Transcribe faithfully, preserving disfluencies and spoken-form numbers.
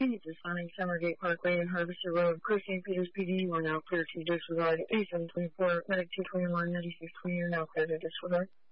This is Sonic Summergate Parkway and Harvester Road. Chris Saint Peters P D, you are now clear to disregard. eighty-seven twenty-four, Medic two twenty-one, ninety-six twenty, you're now clear to disregard.